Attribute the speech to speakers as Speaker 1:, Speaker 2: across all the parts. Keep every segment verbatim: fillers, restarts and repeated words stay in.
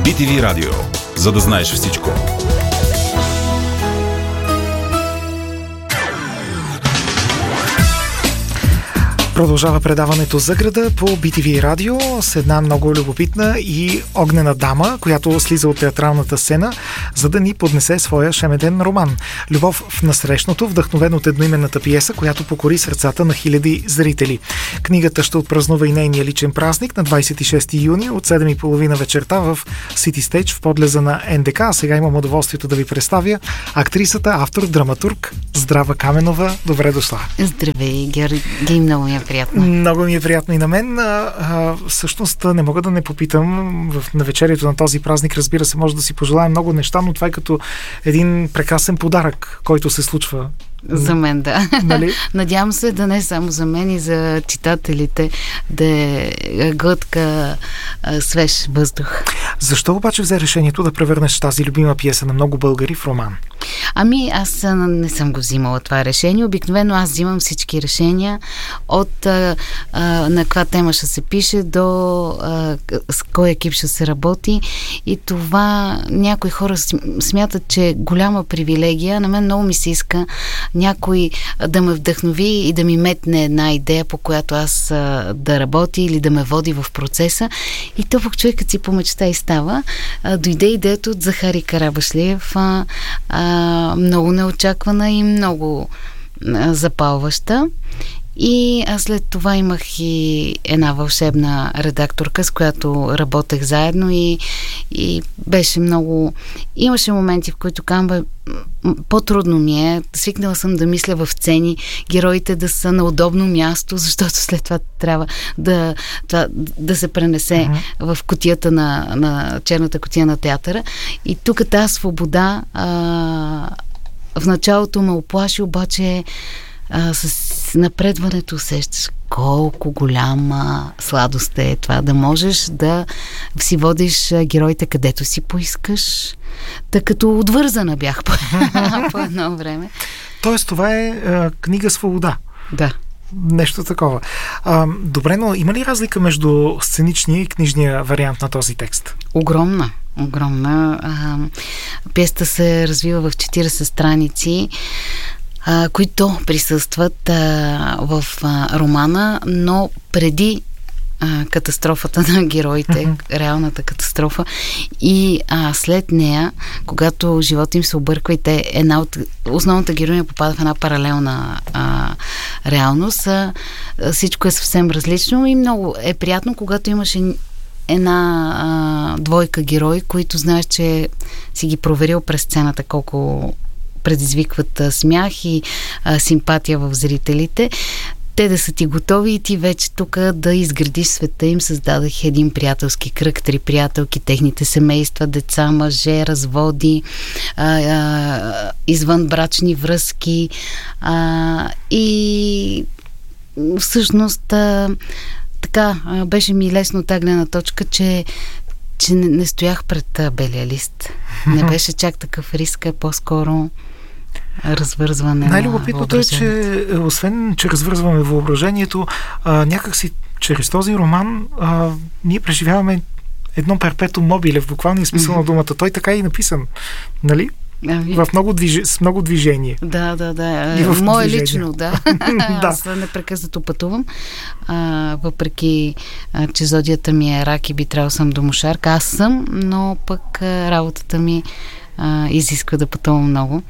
Speaker 1: би ти ви Радио, за да знаеш всичко.
Speaker 2: Продължава предаването за града по би ти ви Радио с една много любопитна и огнена дама, която слиза от театралната сцена, за да ни поднесе своя шемеден роман. Любов в насрещното, вдъхновен от едноименната пиеса, която покори сърцата на хиляди зрители. Книгата ще отпразнува и нейния личен празник на двадесет и шести юни от седем и половина вечерта в Сити Стейдж в подлеза на ен де ка. А сега имам удоволствието да ви представя актрисата, автор, драматург Здрава Каменова. Добре дошла.
Speaker 3: Здравей, Георги, много ми е приятно.
Speaker 2: Много ми е приятно и на мен. А, а, всъщност не мога да не попитам в навечерието на този празник. Разбира се, може да си пожелаем много неща, но това е като един прекрасен подарък, който се случва.
Speaker 3: За мен, да.
Speaker 2: Нали?
Speaker 3: Надявам се да не само за мен и за читателите да е глътка свеж въздух.
Speaker 2: Защо обаче взе решението да превърнеш тази любима пиеса на много българи в роман?
Speaker 3: Ами, аз не съм го взимала това решение. Обикновено аз взимам всички решения от а, а, на каква тема ще се пише до а, с кой екип ще се работи. И това някои хора смятат, че е голяма привилегия. На мен много ми се иска някой да ме вдъхнови и да ми метне една идея, по която аз а, да работя или да ме води в процеса. И то пък човекът си по мечта и става. А, дойде идеята от Захари Карабашлиев, а, а, много неочаквана и много а, запалваща. И аз след това имах и една вълшебна редакторка, с която работех заедно и, и беше много... Имаше моменти, в които казвам, по-трудно ми е. Свикнала съм да мисля в сцени, героите да са на удобно място, защото след това трябва да, това, да се пренесе uh-huh. в кутията на, на черната кутия на театъра. И тук тази свобода а, в началото ме оплаши, обаче А, с напредването усещаш колко голяма сладост е това, да можеш да си водиш героите където си поискаш. Тъй като отвързана бях по, по едно време.
Speaker 2: Тоест това е а, книга свобода.
Speaker 3: Да.
Speaker 2: Нещо такова. А, добре, но има ли разлика между сценичния и книжния вариант на този текст?
Speaker 3: Огромна. Огромна. А, пиесата се развива в четиридесет страници, Uh, които присъстват uh, в uh, романа, но преди uh, катастрофата на героите, uh-huh. реалната катастрофа, и uh, след нея, когато живота им се обърква и те, една от основната героиня попада в една паралелна uh, реалност, uh, всичко е съвсем различно и много е приятно, когато имаше една uh, двойка герои, които знаеш, че си ги проверил през сцената колко предизвикват а, смях и а, симпатия в зрителите. Те да са ти готови и ти вече тук да изградиш света им. Създадах един приятелски кръг, три приятелки, техните семейства, деца, мъже, разводи, а, а, извънбрачни връзки а, и всъщност а, така а, беше ми лесно та гледна точка, че че не, не стоях пред а, белия лист. Не беше чак такъв риск, а по-скоро развързване.
Speaker 2: Най-любопитното е, че освен, че развързваме въображението, а, някакси чрез този роман а, ние преживяваме едно перпетум мобиле в буквалния смисъл mm-hmm. на думата. Той така е и написан, нали?
Speaker 3: Ами...
Speaker 2: В много движ... с много движение.
Speaker 3: Да, да, да. Мое лично, да. да. Аз непрекъснато пътувам. А, въпреки, а, че зодията ми е рак и би трябвало съм домошарка. Аз съм, но пък а, работата ми а, изисква да пътувам много.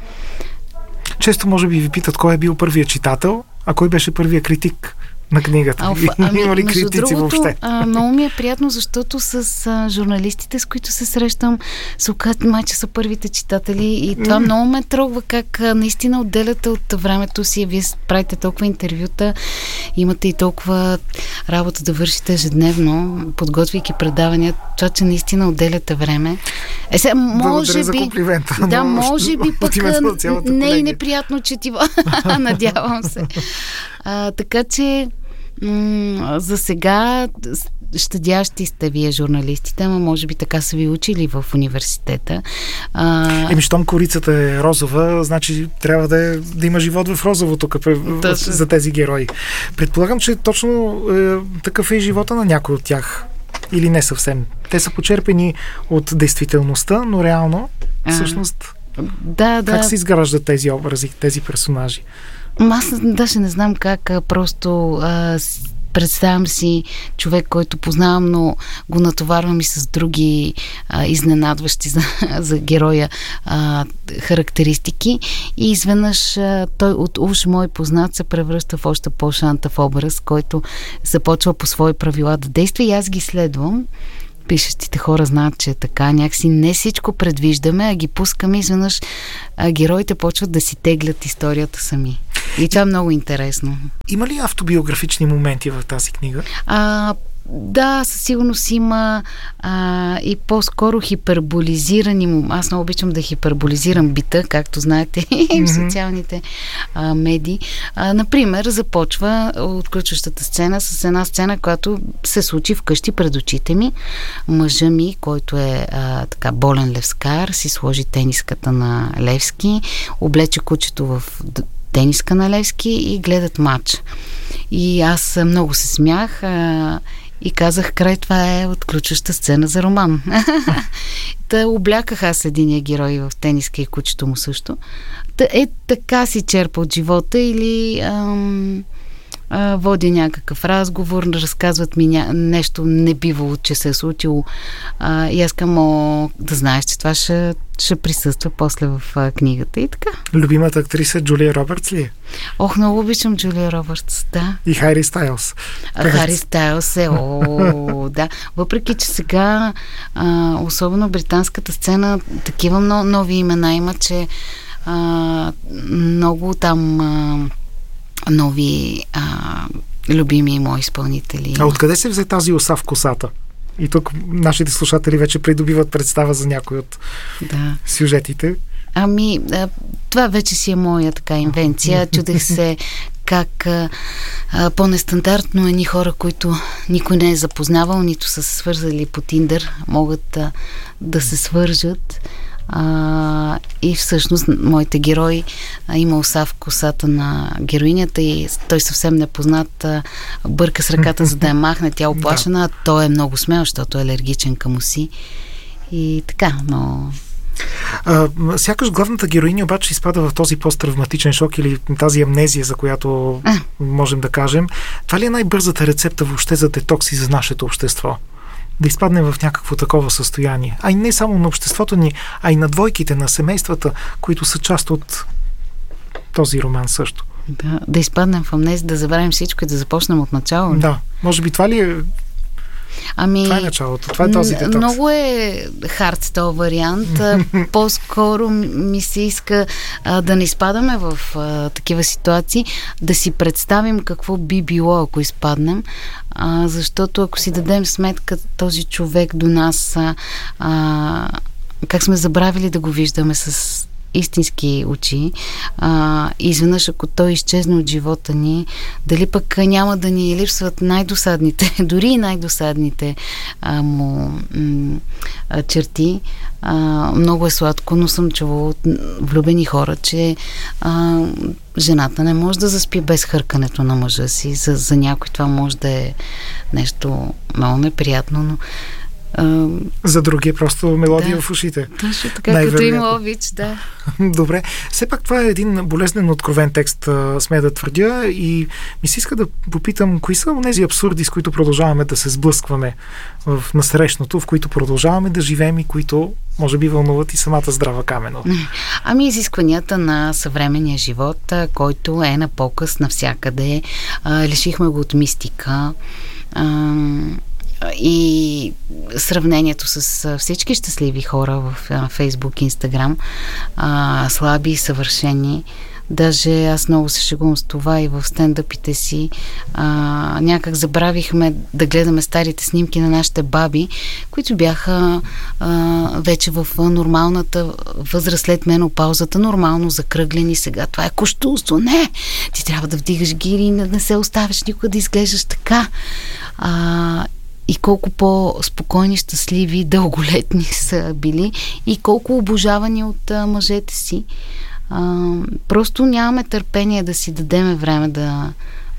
Speaker 2: Често може би ви питат кой е бил първият читател, а кой беше първият критик на книгата.
Speaker 3: Алф, ами,
Speaker 2: има ли критици
Speaker 3: другото,
Speaker 2: въобще?
Speaker 3: А, много ми е приятно, защото с а, журналистите, с които се срещам, се оказват, май, че са първите читатели и това mm. много ме трогва, как а, наистина отделяте от времето си. Вие правите толкова интервюта, имате и толкова работа да вършите ежедневно, подготвяйки предавания. Това, че наистина отделяте време. Е, сега, може
Speaker 2: за
Speaker 3: би...
Speaker 2: комплимента.
Speaker 3: Да, може би пък не е неприятно четиво. Надявам се. А, така че м- за сега щадящи сте вие журналистите, ама може би така са ви учили в университета. А...
Speaker 2: Еми, щом корицата е розова, значи трябва да, е, да има живот в розово тук да, за тези герои. Предполагам, че точно е, такъв е и живота на някой от тях. или не съвсем? Те са почерпени от действителността, но реално, всъщност,
Speaker 3: а, да, да.
Speaker 2: Как се изграждат тези образи, тези персонажи?
Speaker 3: Аз даже не знам как, просто а, представям си човек, който познавам, но го натоварвам и с други а, изненадващи за, за героя а, характеристики и изведнъж а, той от уж мой познат се превръща в още по-шантав образ, който започва по свои правила да действа и аз ги следвам. Пишещите хора знаят, че е така. Някакси не всичко предвиждаме, а ги пускаме и изведнъж а героите почват да си теглят историята сами. И това е много интересно.
Speaker 2: Има ли автобиографични моменти в тази книга?
Speaker 3: А, да, със сигурност има а, и по-скоро хиперболизирани му. Аз много обичам да хиперболизирам бита, както знаете, mm-hmm. в социалните а, медии. А, например, започва отключващата сцена с една сцена, която се случи вкъщи пред очите ми. Мъжа ми, който е а, така болен левскар, си сложи тениската на Левски, облече кучето в тениска на Левски и гледат матч. И аз много се смях а, и казах, край, това е отключваща сцена за роман. Та обляках аз единия герой в тениска и кучето му също. Та, е, така си черпа от живота или ам, а, водя някакъв разговор, разказват ми ня... нещо небивало, че се е случило. А, и аз искам да знаеш, че това ще, ще присъства после в а, книгата и така.
Speaker 2: Любимата актриса Джулия Робъртс ли е?
Speaker 3: Ох, много обичам Джулия Робъртс, да.
Speaker 2: И Хари Стайлс.
Speaker 3: А, Хари Стайлс е, о, да. Въпреки, че сега а, особено британската сцена такива но, нови имена има, че а, много там а, нови а, любими мои изпълнители.
Speaker 2: А откъде се взе тази оса в косата? И тук нашите слушатели вече придобиват представа за някои от да. сюжетите.
Speaker 3: Ами, това вече си е моя така инвенция. Чудех се как а, по-нестандартно едни хора, които никой не е запознавал, нито са се свързали по Тиндър, могат а, да се свържат. А, и всъщност моите герои а, има оса в косата на героинята и той съвсем непознат а, бърка с ръката, за да я махне, тя оплашена, а той е много смел, защото е алергичен към оси и така, но...
Speaker 2: А, сякаш главната героиня обаче изпада в този посттравматичен шок или тази амнезия, за която а. можем да кажем. Това ли е най-бързата рецепта въобще за детокс и за нашето общество? Да изпаднем в някакво такова състояние. А и не само на обществото ни, а и на двойките, на семействата, които са част от този роман също.
Speaker 3: Да, да изпаднем в амнезия, да забравим всичко и да започнем от начало.
Speaker 2: Да, може би това ли е...
Speaker 3: Ами,
Speaker 2: това е началото, това е този детокс.
Speaker 3: Много е хард този вариант. По-скоро ми се иска а, да не изпадаме в а, такива ситуации, да си представим какво би било, ако изпаднем. А, защото ако си дадем сметка този човек до нас, а, как сме забравили да го виждаме с истински очи, а, и изведнъж ако той изчезне от живота ни, дали пък няма да ни липсват най-досадните, дори и най-досадните а, му м, а, черти. А, много е сладко, но съм чувала от влюбени хора, че а, жената не може да заспи без хъркането на мъжа си. За, за някой това може да е нещо много неприятно, но Uh,
Speaker 2: за други е просто мелодия
Speaker 3: да,
Speaker 2: в ушите.
Speaker 3: Точно така, като има обич, да.
Speaker 2: Добре. Все пак това е един болезнен откровен текст, смея да твърдя, и ми се иска да попитам, кои са тези абсурди, с които продължаваме да се сблъскваме в насрещното, в които продължаваме да живеем и които може би вълнуват и самата здрава камено.
Speaker 3: Ами изискванията на съвременния живот, който е на показ навсякъде. А, лишихме го от мистика. А, и сравнението с всички щастливи хора в Фейсбук, Инстаграм, слаби и съвършени. Даже аз много се шегувам с това и в стендъпите си. А, някак забравихме да гледаме старите снимки на нашите баби, които бяха а, вече в нормалната възраст след менопаузата, нормално закръглени. Сега това е кощунство. Не! Ти трябва да вдигаш гири и не се оставяш никога да изглеждаш така. А, и колко по-спокойни, щастливи, дълголетни са били и колко обожавани от а, мъжете си. А, просто нямаме търпение да си дадеме време да,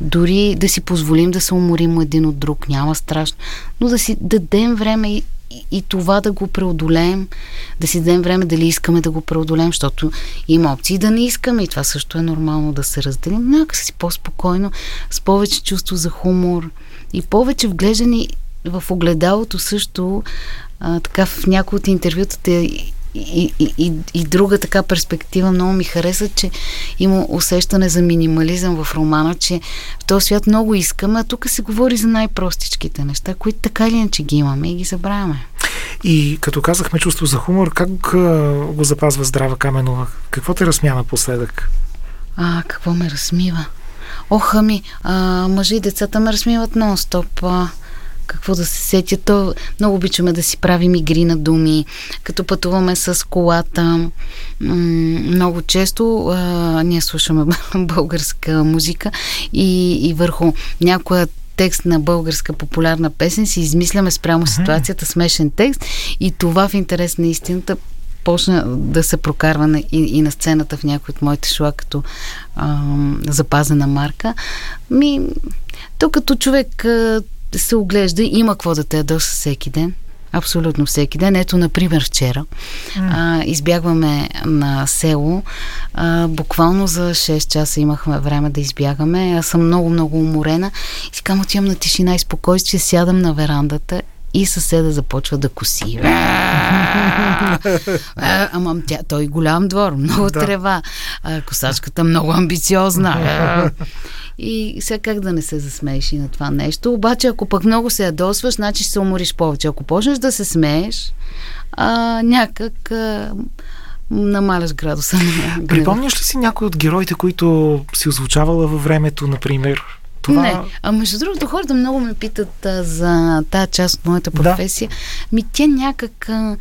Speaker 3: дори да си позволим да се уморим един от друг, няма страшно, но да си дадем време и, и, и това да го преодолеем, да си дадем време дали искаме да го преодолеем, защото има опции да не искаме и това също е нормално да се разделим, но някак си по-спокойно, с повече чувство за хумор и повече вглеждане в огледалото също, а, така в някои от интервютата и, и, и, и, и друга така перспектива много ми хареса, че има усещане за минимализъм в романа, че в този свят много искаме, а тук се говори за най-простичките неща, които така или иначе ги имаме и ги забравяме.
Speaker 2: И като казахме чувство за хумор, как го запазва Здрава Каменова? Какво те разсмя напоследък?
Speaker 3: А, какво ме разсмива? Ох, ами, а, мъжи и децата ме разсмиват нон-стоп. А, какво да се сетя? То много обичаме да си правим игри на думи, като пътуваме с колата. М- много често а, ние слушаме българска музика и, и върху някоя текст на българска популярна песен си измисляме спрямо ситуацията смешен текст и това в интерес на истината почна да се прокарва на, и, и на сцената в някои от моите шоа като а, запазена марка. Ми, то като човек а, се оглежда, има какво да те ядоса всеки ден. Абсолютно всеки ден. Ето, например, вчера mm. а, избягваме на село. А, буквално за шест часа имахме време да избягаме. Аз съм много-много уморена. И си казвам, отивам на тишина и спокойствие, сядам на верандата и съседа започва да коси. Ама тя, той голям двор, много да. трева. А, косачката много амбициозна. И сега как да не се засмееш и на това нещо. Обаче, ако пък много се ядосваш, значи ще се умориш повече. Ако почнеш да се смееш, а, някак а, намаляш градуса на...
Speaker 2: Припомняш ли си някой от героите, които си озвучавала във времето, например? Това...
Speaker 3: Не. А между другото, хората много ме питат а, за тази част от моята професия. Да. Ми тя някак... А,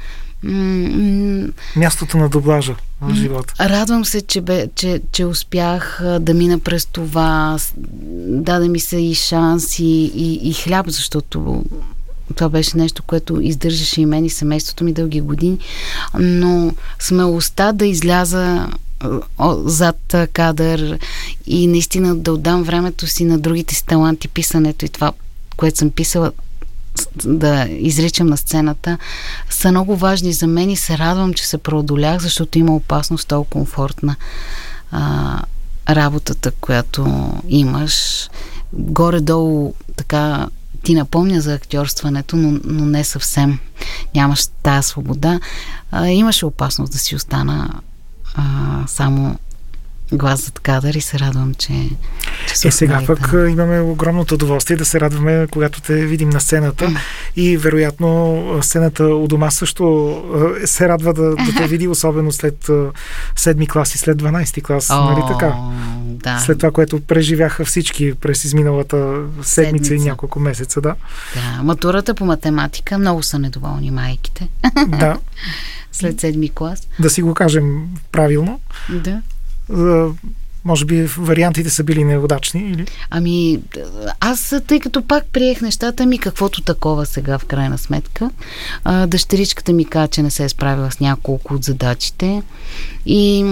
Speaker 3: м-
Speaker 2: мястото на дублажа в живота.
Speaker 3: Радвам се, че, бе, че, че успях а, да мина през това. Даде ми се и шанс и, и, и хляб, защото това беше нещо, което издържаше и мен и семейството ми дълги години. Но смелостта да изляза зад кадър и наистина да отдам времето си на другите си таланти, писането и това, което съм писала, да изричам на сцената, са много важни за мен и се радвам, че се преодолях, защото има опасност толкова комфортна а, работата, която имаш. Горе-долу така ти напомня за актьорстването, но, но не съвсем. Нямаш тази свобода. А, имаше опасност да си остана а, само глас зад кадър и се радвам, че, че се
Speaker 2: Е, сега пък да. имаме огромното удоволствие да се радваме, когато те видим на сцената mm. и вероятно сцената у дома също се радва да, да те види, особено след седми клас и след дванайсети клас, oh, нали така?
Speaker 3: Да.
Speaker 2: След това, което преживяха всички през изминалата седмица, седмица. и няколко месеца, да.
Speaker 3: Да, матурата по математика, много са недоволни майките.
Speaker 2: Да.
Speaker 3: След седми клас.
Speaker 2: Да си го кажем правилно.
Speaker 3: Да.
Speaker 2: Uh, може би вариантите са били неудачни, или?
Speaker 3: Ами, аз, тъй като пак приех нещата ми, каквото такова сега в крайна сметка. А, дъщеричката ми каза, че не се е справила с няколко от задачите и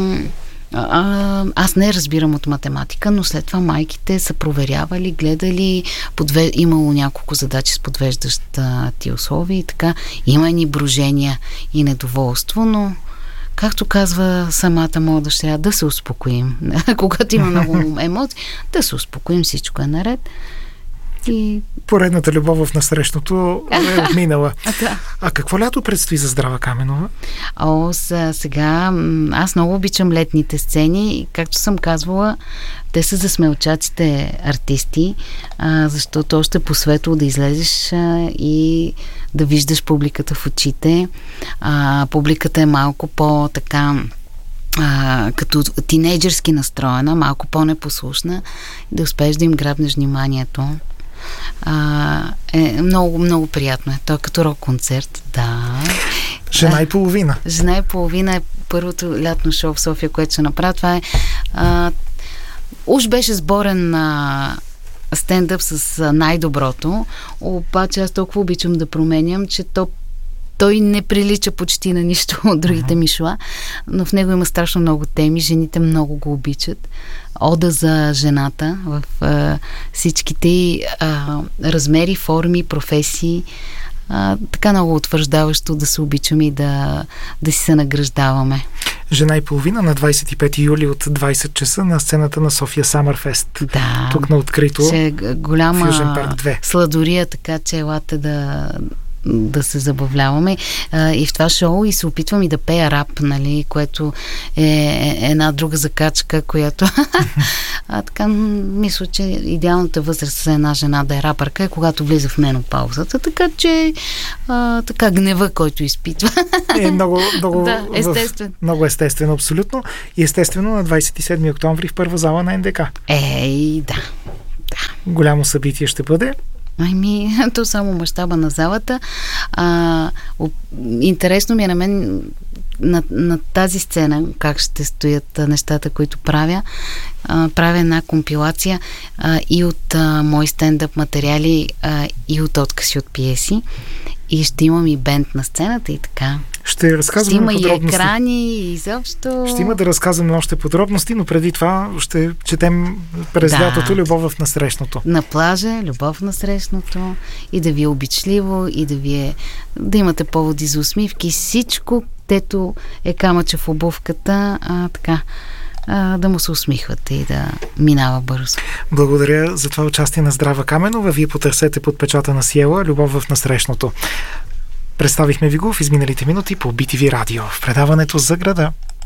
Speaker 3: а, аз не разбирам от математика, но след това майките са проверявали, гледали, подве... имало няколко задачи с подвеждащ ти условия и така. Има ни брожения и недоволство, но както казва самата моя дъщеря, да се успокоим. Когато има много емоции, да се успокоим, всичко е наред. И...
Speaker 2: Поредната любов в насрещното е отминала.
Speaker 3: А, да.
Speaker 2: А какво лято предстои за Здрава Каменова?
Speaker 3: О, сега, аз много обичам летните сцени. Както съм казвала, те са за смелчаците артисти, а, защото още по-светло да излезеш а, и да виждаш публиката в очите. А, публиката е малко по-така а, като тинейджърски настроена, малко по-непослушна, да успееш да им грабнеш вниманието. А, е много, много приятно е. То е като рок-концерт, да.
Speaker 2: Жена и половина.
Speaker 3: Жена и половина е първото лятно шоу в София, което ще направя. Това е а, уж беше сборен на стендъп с най-доброто, обаче аз толкова обичам да променям, че то той не прилича почти на нищо от другите uh-huh. мишуа, но в него има страшно много теми. Жените много го обичат. Ода за жената в а, всичките а, размери, форми, професии. А, така много утвърждаващо да се обичаме и да, да си се награждаваме.
Speaker 2: Жена и половина на двадесет и пети юли от двадесет часа на сцената на София Самърфест.
Speaker 3: Да.
Speaker 2: Тук на открито
Speaker 3: Ще голяма
Speaker 2: Fusion Park две.
Speaker 3: Сладория, така че елате да да се забавляваме а, и в това шоу и се опитвам и да пея рап, нали, което е, е една друга закачка, която а, така мисля, че идеалната възраст за една жена да е рапърка е когато влиза в менопаузата, така че а, така гнева, който изпитва.
Speaker 2: Е много, много,
Speaker 3: да, естествено.
Speaker 2: В, много естествено, абсолютно. И естествено на двадесет и седми октомври в първа зала на Ен Де Ка.
Speaker 3: Ей, да. да.
Speaker 2: Голямо събитие ще бъде.
Speaker 3: Ами, то само мащаба на залата. А, интересно ми е на мен на, на тази сцена, как ще стоят нещата, които правя. А, правя една компилация а, и от а, мои стендъп материали, а, и от откъси от пиеси. И ще имам и бенд на сцената и така.
Speaker 2: Ще разказваме
Speaker 3: подробности. Ще има
Speaker 2: подробности.
Speaker 3: и екрани, и изобщо...
Speaker 2: Ще има да разказваме още подробности, но преди това ще четем през
Speaker 3: да.
Speaker 2: лятото Любов в насрещното.
Speaker 3: На плажа, Любов в насрещното, и да ви е обичливо, и да ви е... да имате поводи за усмивки. Всичко, дето е камъче в обувката, а, така... да му се усмихвате и да минава бързо.
Speaker 2: Благодаря за това участие на Здрава Каменова. Вие потърсете под печата на Сиела Любов в насрещното. Представихме ви го в изминалите минути по Би Ти Ви Радио в предаването За града.